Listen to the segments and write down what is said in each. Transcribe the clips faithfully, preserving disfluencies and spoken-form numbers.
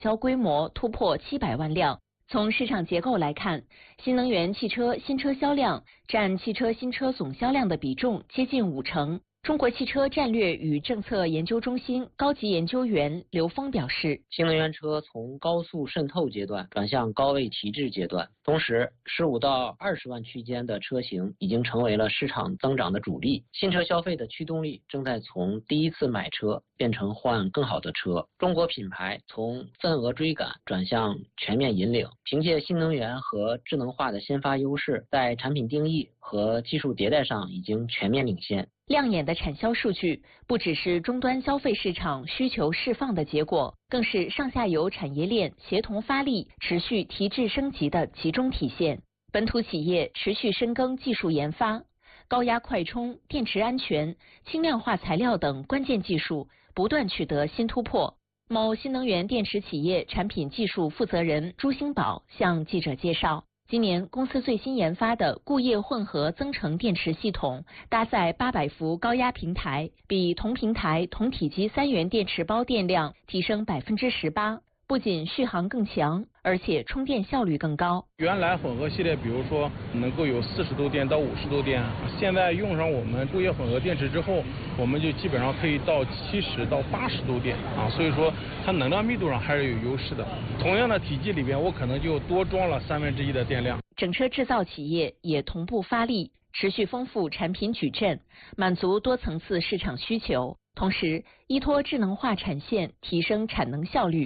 销规模突破七百万辆。从市场结构来看，新能源汽车新车销量占汽车新车总销量的比重接近五成。中国汽车战略与政策研究中心高级研究员刘峰表示， 新能源车从高速渗透阶段转向高位提质阶段，同时十五到二十万区间的车型已经成为了市场增长的主力。新车消费的驱动力正在从第一次买车变成换更好的车。中国品牌从份额追赶转向全面引领，凭借新能源和智能化的先发优势，在产品定义和技术迭代上已经全面领先。 亮眼的产销数据不只是终端消费市场需求释放的结果，更是上下游产业链协同发力、持续提质升级的集中体现。本土企业持续深耕技术研发，高压快充、电池安全、轻量化材料等关键技术不断取得新突破。某新能源电池企业产品技术负责人朱兴宝向记者介绍，今年公司最新研发的固液混合增程电池系统，搭载八百伏高压平台，比同平台同体积三元电池包电量提升百分之十八，不仅续航更强，而且充电效率更高。 原来混合系列，比如说能够有四十度电到五十度电，现在用上我们固液混合电池之后，我们就基本上可以到七十到八十度电啊，所以说它能量密度上还是有优势的。同样的体积里边，我可能就多装了三分之一的电量。 整车制造企业也同步发力，持续丰富产品矩阵，满足多层次市场需求，同时依托智能化产线，提升产能效率。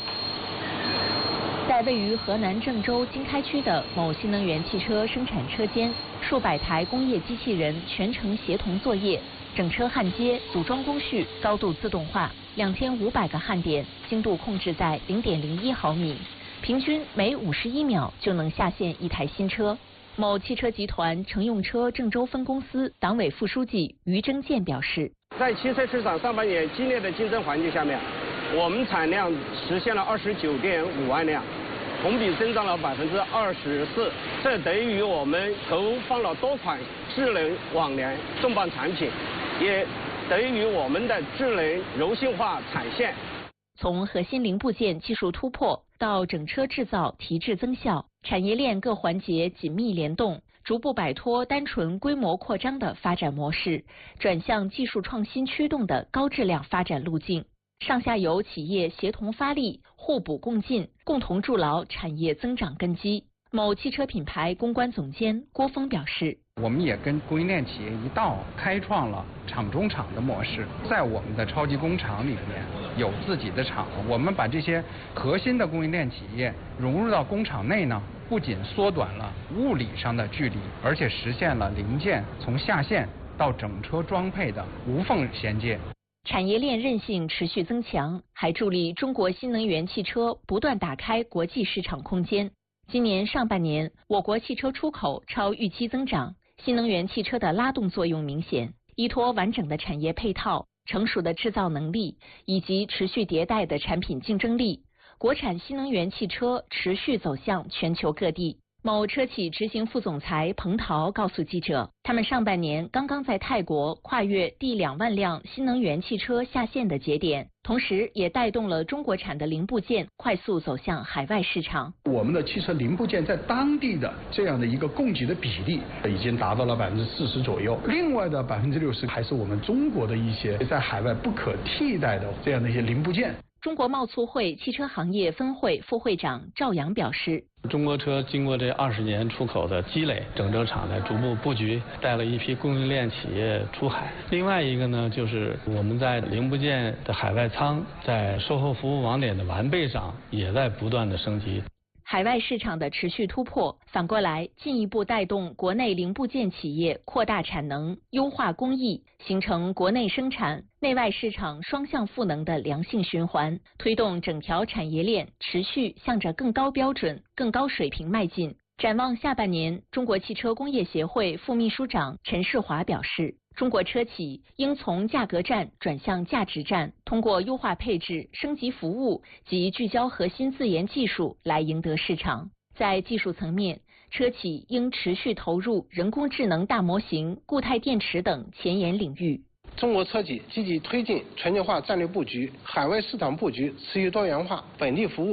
在位于河南郑州经开区的某新能源汽车生产车间，数百台工业机器人全程协同作业，整车焊接、组装工序高度自动化，两千五百个焊点，精度控制在零点零一毫米，平均每五十一秒就能下线一台新车。某汽车集团乘用车郑州分公司党委副书记于征建表示， 在汽车市场上半年激烈的竞争环境下面，我们产量实现了二十九点五万辆，同比增长了百分之二十四。这得益于我们投放了多款智能网联重磅产品，也得益于我们的智能柔性化产线。 从核心零部件技术突破到整车制造提质增效，产业链各环节紧密联动，逐步摆脱单纯规模扩张的发展模式，转向技术创新驱动的高质量发展路径。上下游企业协同发力，互补共进，共同筑牢产业增长根基。某汽车品牌公关总监郭峰表示， 我们也跟供应链企业一道开创了厂中厂的模式，在我们的超级工厂里面有自己的厂，我们把这些核心的供应链企业融入到工厂内呢，不仅缩短了物理上的距离，而且实现了零件从下线到整车装配的无缝衔接。 产业链韧性持续增强，还助力中国新能源汽车不断打开国际市场空间。今年上半年，我国汽车出口超预期增长，新能源汽车的拉动作用明显。依托完整的产业配套、成熟的制造能力以及持续迭代的产品竞争力，国产新能源汽车持续走向全球各地。某车企执行副总裁彭涛告诉记者，他们上半年刚刚在泰国跨越第两万辆新能源汽车下线的节点，同时也带动了中国产的零部件快速走向海外市场。 我们的汽车零部件在当地的这样的一个供给的比例已经达到了百分之四十左右，另外的百分之六十还是我们中国的一些在海外不可替代的这样的一些零部件。 中国贸促会汽车行业分会副会长赵阳表示， 中国车经过这二十年出口的积累，整车厂在逐步布局，带了一批供应链企业出海。另外一个呢，就是我们在零部件的海外仓，在售后服务网点的完备上，也在不断的升级。 海外市场的持续突破，反过来进一步带动国内零部件企业扩大产能、优化工艺，形成国内生产、内外市场双向赋能的良性循环，推动整条产业链持续向着更高标准、更高水平迈进。展望下半年，中国汽车工业协会副秘书长陈世华表示，中国车企应从价格战转向价值战，通过优化配置、升级服务及聚焦核心自研技术来赢得市场。在技术层面，车企应持续投入人工智能大模型、固态电池等前沿领域。 中国车企积极推进全球化战略布局，海外市场布局持续多元化，本地服务